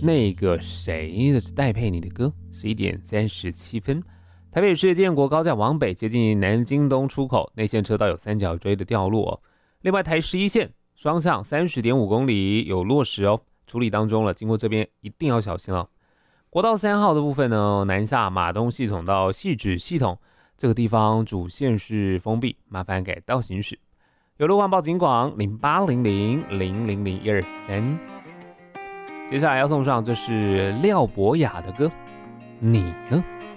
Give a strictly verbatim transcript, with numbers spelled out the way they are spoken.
那个谁的戴佩妮的歌，十一点三十七分。台北市建国高架往北接近南京东出口，内线车道有三角锥的掉落、哦。另外，台十一线双向三十点五公里有落石哦，处理当中了，经过这边一定要小心哦。国道三号的部分呢，南下马东系统到汐止系统这个地方主线是封闭，麻烦改道行驶。有路况报警广零八零零零零零一二三。接下来要送上这是廖博雅的歌，你呢？